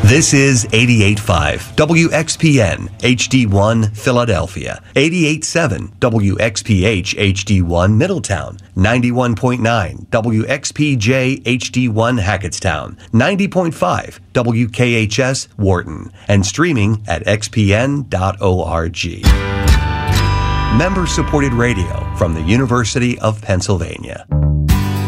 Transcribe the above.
This is 88.5 WXPN HD1 Philadelphia, 88.7 WXPH HD1 Middletown, 91.9 WXPJ HD1 Hackettstown, 90.5 WKHS Wharton, and streaming at xpn.org. Member-supported radio from the University of Pennsylvania.